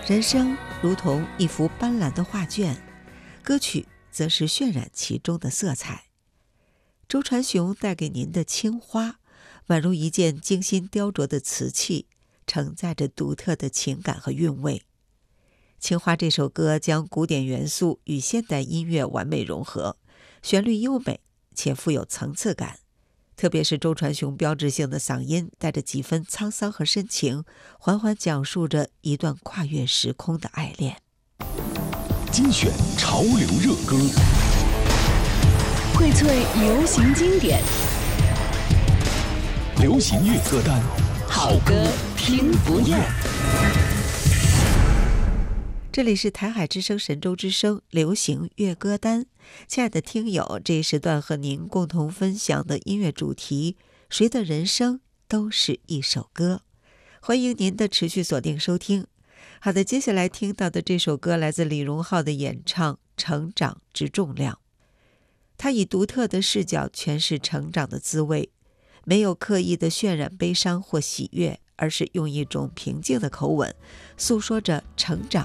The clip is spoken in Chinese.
人生如同一幅斑斓的画卷，歌曲则是渲染其中的色彩。周传雄带给您的《青花》，宛如一件精心雕琢的瓷器，承载着独特的情感和韵味。《青花》这首歌将古典元素与现代音乐完美融合，旋律优美且富有层次感。特别是周传雄标志性的嗓音，带着几分沧桑和深情，缓缓讲述着一段跨越时空的爱恋。 精选潮流热歌， 荟萃流行经典， 流行乐歌单， 好歌听不厌。 这里是台海之声神州之声流行乐歌单，亲爱的听友，这一时段和您共同分享的音乐主题，谁的人生都是一首歌。欢迎您的持续锁定收听。好的，接下来听到的这首歌来自李荣浩的演唱《成长之重量》。他以独特的视角诠释成长的滋味，没有刻意的渲染悲伤或喜悦，而是用一种平静的口吻诉说着成长